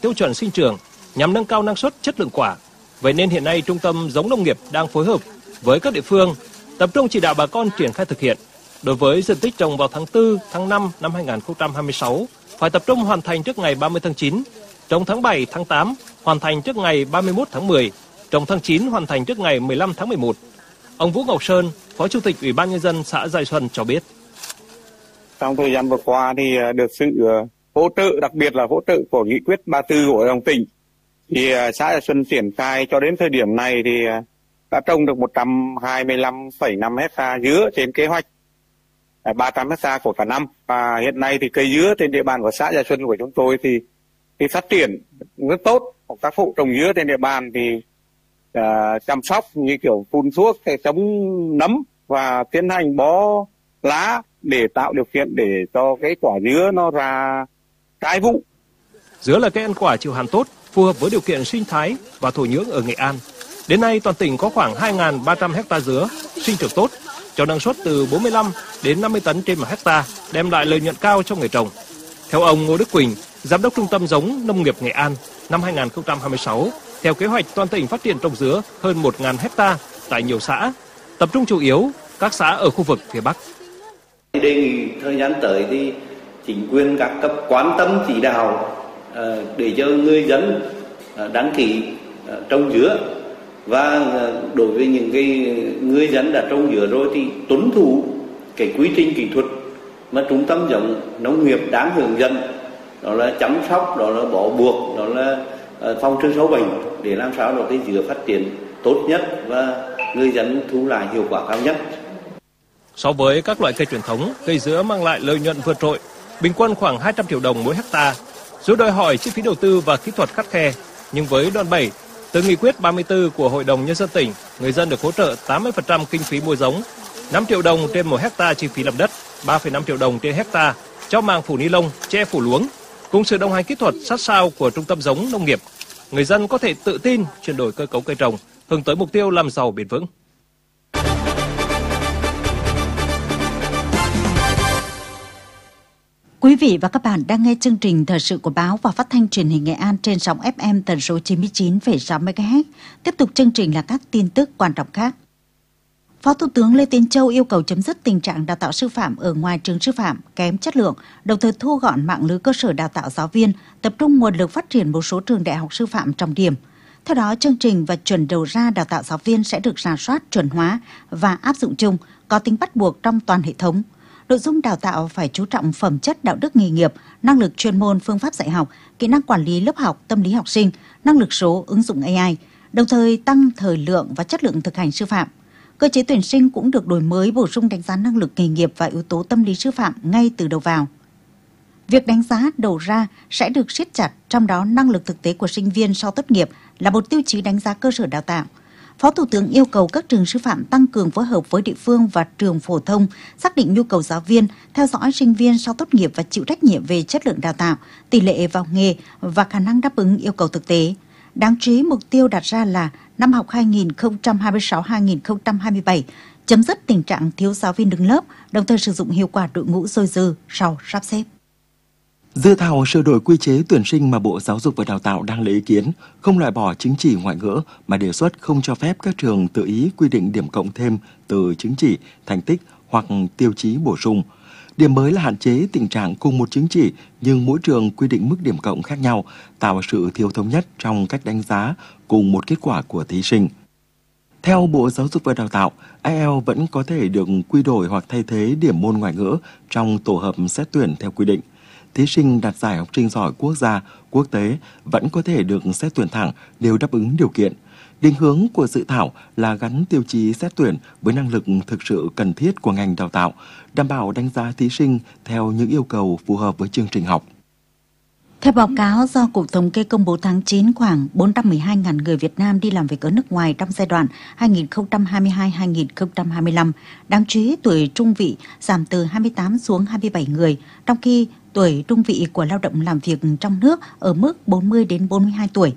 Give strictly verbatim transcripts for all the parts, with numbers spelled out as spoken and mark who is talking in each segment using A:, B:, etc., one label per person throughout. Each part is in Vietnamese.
A: tiêu chuẩn sinh trưởng nhằm nâng cao năng suất, chất lượng quả. Vậy nên hiện nay Trung tâm Giống Nông nghiệp đang phối hợp với các địa phương tập trung chỉ đạo bà con triển khai thực hiện. Đối với diện tích trồng vào tháng tư, tháng năm năm hai nghìn không trăm hai mươi sáu phải tập trung hoàn thành trước ngày ba mươi tháng chín, trồng tháng bảy, tháng tám hoàn thành trước ngày ba mươi mốt tháng mười, trồng tháng chín hoàn thành trước ngày mười lăm tháng mười một. Ông Vũ Ngọc Sơn, Phó Chủ tịch Ủy ban Nhân dân xã Giai Xuân cho biết.
B: Trong thời gian vừa qua thì được sự hỗ trợ, đặc biệt là hỗ trợ của nghị quyết ba mươi tư của Hội đồng tỉnh, thì xã Giai Xuân triển khai cho đến thời điểm này thì đã trồng được một trăm hai mươi lăm phẩy năm hecta dứa trên kế hoạch ba trăm hecta của cả năm. Và hiện nay thì cây dứa trên địa bàn của xã Giai Xuân của chúng tôi thì, thì phát triển rất tốt. Các hộ trồng dứa trên địa bàn thì uh, chăm sóc như kiểu phun thuốc chống nấm và tiến hành bó lá để tạo điều kiện để cho cái quả dứa nó ra trái vụ.
A: Dứa là cây ăn quả chịu hạn tốt, phù hợp với điều kiện sinh thái và thổ nhưỡng ở Nghệ An. Đến nay toàn tỉnh có khoảng hai nghìn ba trăm hecta dứa sinh trưởng tốt, cho năng suất từ bốn mươi lăm đến năm mươi tấn trên một hecta, đem lại lợi nhuận cao cho người trồng. Theo ông Ngô Đức Quỳnh, Giám đốc Trung tâm Giống Nông nghiệp Nghệ An, năm hai nghìn không trăm hai mươi sáu, theo kế hoạch toàn tỉnh phát triển trồng dứa hơn một nghìn hecta tại nhiều xã, tập trung chủ yếu các xã ở khu vực phía Bắc.
C: Đề nghị thời gian tới thì chính quyền các cấp quan tâm chỉ đạo để cho người dân đăng ký trồng dứa, và đối với những cái người dân đã trồng dứa rồi thì tuân thủ cái quy trình kỹ thuật mà Trung tâm Giống Nông nghiệp đang hướng dẫn, đó là chăm sóc, đó là bó buộc, đó là phòng trừ sâu bệnh, để làm sao để cái dứa phát triển tốt nhất và người dân thu lại hiệu quả cao nhất.
A: So với các loại cây truyền thống, cây dứa mang lại lợi nhuận vượt trội, bình quân khoảng hai trăm triệu đồng mỗi hecta. Dù đòi hỏi chi phí đầu tư và kỹ thuật khắt khe, nhưng với đòn bẩy từ nghị quyết ba mươi tư của Hội đồng Nhân dân tỉnh, người dân được hỗ trợ tám mươi phần trăm kinh phí mua giống, năm triệu đồng trên một hecta chi phí làm đất, ba phẩy năm triệu đồng trên hecta cho màng phủ ni lông, che phủ luống. Cùng sự đồng hành kỹ thuật sát sao của Trung tâm Giống Nông nghiệp, người dân có thể tự tin chuyển đổi cơ cấu cây trồng, hướng tới mục tiêu làm giàu bền vững.
D: Quý vị và các bạn đang nghe chương trình thời sự của báo và phát thanh truyền hình Nghệ An trên sóng ép em tần số chín mươi chín phẩy sáu mê ga héc. Tiếp tục chương trình là các tin tức quan trọng khác. Phó Thủ tướng Lê Tiến Châu yêu cầu chấm dứt tình trạng đào tạo sư phạm ở ngoài trường sư phạm kém chất lượng, đồng thời thu gọn mạng lưới cơ sở đào tạo giáo viên, tập trung nguồn lực phát triển một số trường đại học sư phạm trọng điểm. Theo đó, chương trình và chuẩn đầu ra đào tạo giáo viên sẽ được rà soát, chuẩn hóa và áp dụng chung, có tính bắt buộc trong toàn hệ thống. Nội dung đào tạo phải chú trọng phẩm chất đạo đức nghề nghiệp, năng lực chuyên môn, phương pháp dạy học, kỹ năng quản lý lớp học, tâm lý học sinh, năng lực số, ứng dụng a i, đồng thời tăng thời lượng và chất lượng thực hành sư phạm. Cơ chế tuyển sinh cũng được đổi mới, bổ sung đánh giá năng lực nghề nghiệp và yếu tố tâm lý sư phạm ngay từ đầu vào. Việc đánh giá đầu ra sẽ được siết chặt, trong đó năng lực thực tế của sinh viên sau tốt nghiệp là một tiêu chí đánh giá cơ sở đào tạo. Phó Thủ tướng yêu cầu các trường sư phạm tăng cường phối hợp với địa phương và trường phổ thông, xác định nhu cầu giáo viên, theo dõi sinh viên sau tốt nghiệp và chịu trách nhiệm về chất lượng đào tạo, tỷ lệ vào nghề và khả năng đáp ứng yêu cầu thực tế. Đáng chú ý, mục tiêu đặt ra là năm học hai nghìn không trăm hai mươi sáu hai nghìn không trăm hai mươi bảy, chấm dứt tình trạng thiếu giáo viên đứng lớp, đồng thời sử dụng hiệu quả đội ngũ dôi dư sau sắp xếp.
E: Dự thảo sửa đổi quy chế tuyển sinh mà Bộ Giáo dục và Đào tạo đang lấy ý kiến không loại bỏ chứng chỉ ngoại ngữ mà đề xuất không cho phép các trường tự ý quy định điểm cộng thêm từ chứng chỉ, thành tích hoặc tiêu chí bổ sung. Điểm mới là hạn chế tình trạng cùng một chứng chỉ nhưng mỗi trường quy định mức điểm cộng khác nhau, tạo sự thiếu thống nhất trong cách đánh giá cùng một kết quả của thí sinh. Theo Bộ Giáo dục và Đào tạo, ai eo vẫn có thể được quy đổi hoặc thay thế điểm môn ngoại ngữ trong tổ hợp xét tuyển theo quy định. Thí sinh đạt giải học sinh giỏi quốc gia, quốc tế vẫn có thể được xét tuyển thẳng nếu đáp ứng điều kiện. Định hướng của dự thảo là gắn tiêu chí xét tuyển với năng lực thực sự cần thiết của ngành đào tạo, đảm bảo đánh giá thí sinh theo những yêu cầu phù hợp với chương trình học.
D: Theo báo cáo do Cục Thống kê công bố tháng chín, khoảng bốn trăm mười hai nghìn người Việt Nam đi làm việc ở nước ngoài trong giai đoạn hai nghìn không trăm hai mươi hai đến hai nghìn không trăm hai mươi lăm. Đáng chú ý, tuổi trung vị giảm từ hai mươi tám xuống hai mươi bảy người, trong khi tuổi trung vị của lao động làm việc trong nước ở mức bốn mươi đến bốn mươi hai tuổi.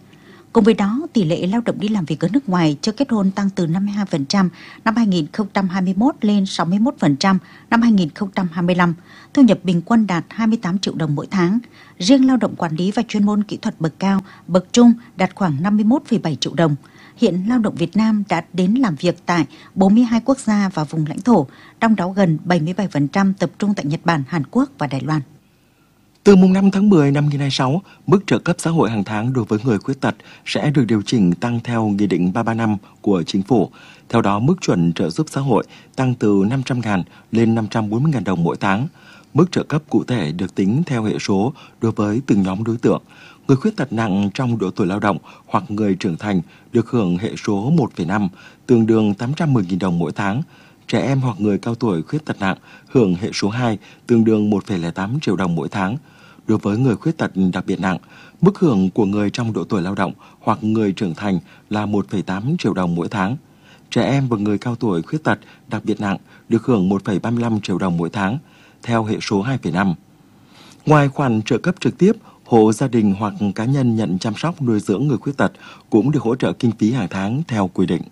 D: Cùng với đó, tỷ lệ lao động đi làm việc ở nước ngoài chưa kết hôn tăng từ năm mươi hai phần trăm năm hai nghìn không trăm hai mươi mốt lên sáu mươi mốt phần trăm năm hai nghìn không trăm hai mươi lăm. Thu nhập bình quân đạt hai mươi tám triệu đồng mỗi tháng. Riêng lao động quản lý và chuyên môn kỹ thuật bậc cao, bậc trung đạt khoảng năm mươi mốt phẩy bảy triệu đồng. Hiện lao động Việt Nam đã đến làm việc tại bốn mươi hai quốc gia và vùng lãnh thổ, trong đó gần bảy mươi bảy phần trăm tập trung tại Nhật Bản, Hàn Quốc và Đài Loan.
E: Từ mùng năm tháng mười năm hai nghìn không trăm hai mươi sáu, mức trợ cấp xã hội hàng tháng đối với người khuyết tật sẽ được điều chỉnh tăng theo Nghị định ba trăm ba mươi lăm của Chính phủ. Theo đó, mức chuẩn trợ giúp xã hội tăng từ năm trăm nghìn lên năm trăm bốn mươi nghìn đồng mỗi tháng. Mức trợ cấp cụ thể được tính theo hệ số đối với từng nhóm đối tượng. Người khuyết tật nặng trong độ tuổi lao động hoặc người trưởng thành được hưởng hệ số một phẩy năm, tương đương tám trăm mười nghìn đồng mỗi tháng. Trẻ em hoặc người cao tuổi khuyết tật nặng hưởng hệ số hai, tương đương một phẩy không tám triệu đồng mỗi tháng. Đối với người khuyết tật đặc biệt nặng, mức hưởng của người trong độ tuổi lao động hoặc người trưởng thành là một phẩy tám triệu đồng mỗi tháng. Trẻ em và người cao tuổi khuyết tật đặc biệt nặng được hưởng một phẩy ba mươi lăm triệu đồng mỗi tháng, theo hệ số hai phẩy năm. Ngoài khoản trợ cấp trực tiếp, hộ gia đình hoặc cá nhân nhận chăm sóc nuôi dưỡng người khuyết tật cũng được hỗ trợ kinh phí hàng tháng theo quy định.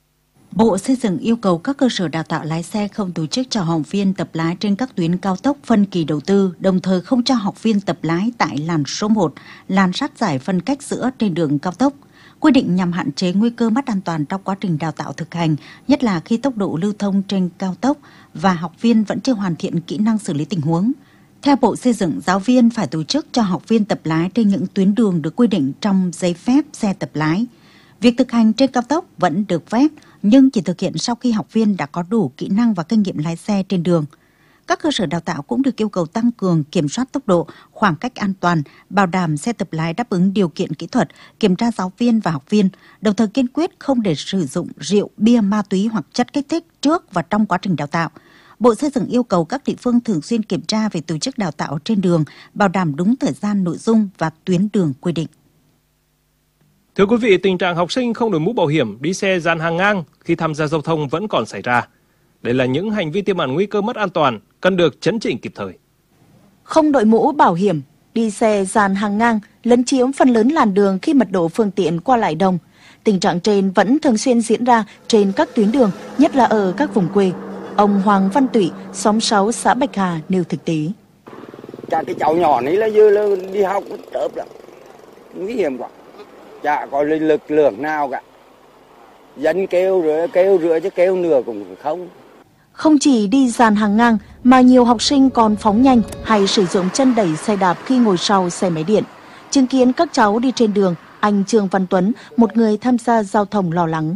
D: Bộ Xây dựng yêu cầu các cơ sở đào tạo lái xe không tổ chức cho học viên tập lái trên các tuyến cao tốc phân kỳ đầu tư, đồng thời không cho học viên tập lái tại làn số một, làn sát giải phân cách giữa trên đường cao tốc. Quy định nhằm hạn chế nguy cơ mất an toàn trong quá trình đào tạo thực hành, nhất là khi tốc độ lưu thông trên cao tốc và học viên vẫn chưa hoàn thiện kỹ năng xử lý tình huống. Theo Bộ Xây dựng, giáo viên phải tổ chức cho học viên tập lái trên những tuyến đường được quy định trong giấy phép xe tập lái. Việc thực hành trên cao tốc vẫn được phép, nhưng chỉ thực hiện sau khi học viên đã có đủ kỹ năng và kinh nghiệm lái xe trên đường. Các cơ sở đào tạo cũng được yêu cầu tăng cường kiểm soát tốc độ, khoảng cách an toàn, bảo đảm xe tập lái đáp ứng điều kiện kỹ thuật, kiểm tra giáo viên và học viên, đồng thời kiên quyết không để sử dụng rượu, bia, ma túy hoặc chất kích thích trước và trong quá trình đào tạo. Bộ Xây dựng yêu cầu các địa phương thường xuyên kiểm tra về tổ chức đào tạo trên đường, bảo đảm đúng thời gian, nội dung và tuyến đường quy định.
A: Thưa quý vị, tình trạng học sinh không đội mũ bảo hiểm, đi xe dàn hàng ngang khi tham gia giao thông vẫn còn xảy ra. Đây là những hành vi tiềm ẩn nguy cơ mất an toàn, cần được chấn chỉnh kịp thời.
F: Không đội mũ bảo hiểm, đi xe dàn hàng ngang, lấn chiếm phần lớn làn đường khi mật độ phương tiện qua lại đông. Tình trạng trên vẫn thường xuyên diễn ra trên các tuyến đường, nhất là ở các vùng quê. Ông Hoàng Văn Tụy, xóm sáu xã Bạch Hà nêu thực tế.
G: Chả cái cháu nhỏ này là dư là đi học tớp lắm, nguy hiểm quá. Chả có lực lượng nào cả. Dân kêu rửa, kêu rửa chứ kêu nửa cũng không.
F: Không chỉ đi dàn hàng ngang mà nhiều học sinh còn phóng nhanh hay sử dụng chân đẩy xe đạp khi ngồi sau xe máy điện. Chứng kiến các cháu đi trên đường, anh Trương Văn Tuấn, một người tham gia giao thông lo lắng.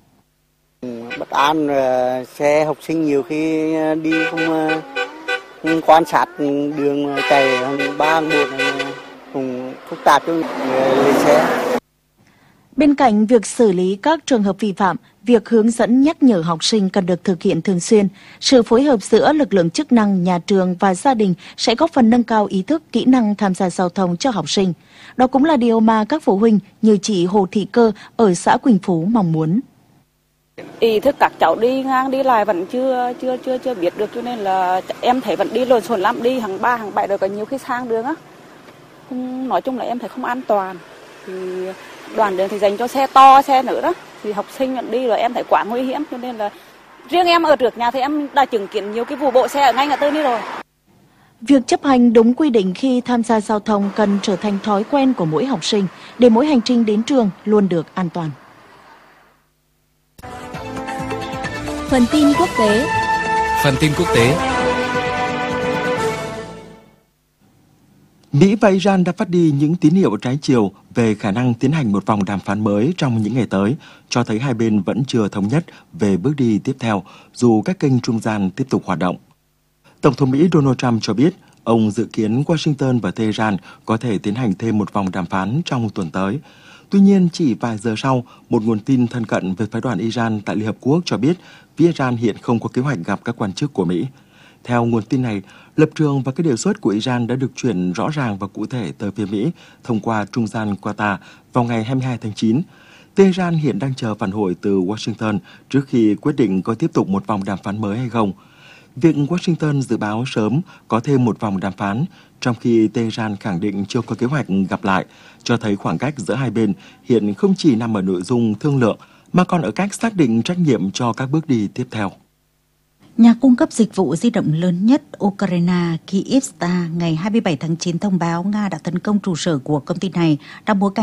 G: Bất an, xe học sinh nhiều khi đi không, không quan sát đường chạy ba một cũng phức tạp cho người xe.
F: Bên cạnh việc xử lý các trường hợp vi phạm, việc hướng dẫn nhắc nhở học sinh cần được thực hiện thường xuyên. Sự phối hợp giữa lực lượng chức năng, nhà trường và gia đình sẽ góp phần nâng cao ý thức, kỹ năng tham gia giao thông cho học sinh. Đó cũng là điều mà các phụ huynh như chị Hồ Thị Cơ ở xã Quỳnh Phú mong muốn.
H: Ý thức các cháu đi ngang đi lại vẫn chưa chưa chưa chưa biết được, cho nên là em thấy vẫn đi lộn xộn lắm, đi hàng ba hàng bảy rồi có nhiều khi sang đường á. Nói chung là em thấy không an toàn. Thì đoạn đường thì dành cho xe to, xe nữa đó, thì học sinh vẫn đi rồi em thấy quá nguy hiểm, cho nên là riêng em ở trước nhà thì em đã chứng kiến nhiều cái vụ bộ xe ở ngay ngã tư này rồi.
F: Việc chấp hành đúng quy định khi tham gia giao thông cần trở thành thói quen của mỗi học sinh để mỗi hành trình đến trường luôn được an toàn.
I: Phần tin quốc tế.
J: Phần tin quốc tế.
E: Mỹ và Iran đã phát đi những tín hiệu trái chiều về khả năng tiến hành một vòng đàm phán mới trong những ngày tới, cho thấy hai bên vẫn chưa thống nhất về bước đi tiếp theo, dù các kênh trung gian tiếp tục hoạt động. Tổng thống Mỹ Donald Trump cho biết, ông dự kiến Washington và Tehran có thể tiến hành thêm một vòng đàm phán trong tuần tới. Tuy nhiên, chỉ vài giờ sau, một nguồn tin thân cận về phái đoàn Iran tại Liên Hợp Quốc cho biết phía Iran hiện không có kế hoạch gặp các quan chức của Mỹ. Theo nguồn tin này, lập trường và các đề xuất của Iran đã được chuyển rõ ràng và cụ thể tới phía Mỹ thông qua trung gian Qatar vào ngày hai mươi hai tháng chín. Tehran hiện đang chờ phản hồi từ Washington trước khi quyết định có tiếp tục một vòng đàm phán mới hay không. Việc Washington dự báo sớm có thêm một vòng đàm phán, trong khi Tehran khẳng định chưa có kế hoạch gặp lại, cho thấy khoảng cách giữa hai bên hiện không chỉ nằm ở nội dung thương lượng, mà còn ở cách xác định trách nhiệm cho các bước đi tiếp theo.
D: Nhà cung cấp dịch vụ di động lớn nhất Ukraine Kyivstar ngày hai mươi bảy tháng chín thông báo Nga đã tấn công trụ sở của công ty này trong bối cảnh